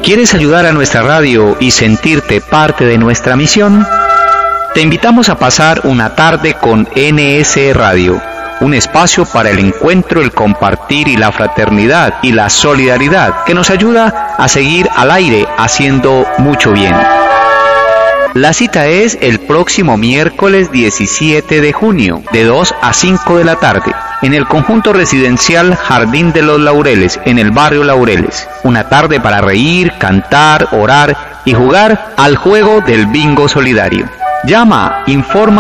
¿Quieres ayudar a nuestra radio y sentirte parte de nuestra misión? Te invitamos a pasar una tarde con NS Radio, un espacio para el encuentro, el compartir y la fraternidad y la solidaridad que nos ayuda a seguir al aire haciendo mucho bien. La cita es el próximo miércoles 17 de junio, de 2 a 5 de la tarde, en el conjunto residencial Jardín de los Laureles, en el barrio Laureles. Una tarde para reír, cantar, orar y jugar al juego del bingo solidario. Llama, informa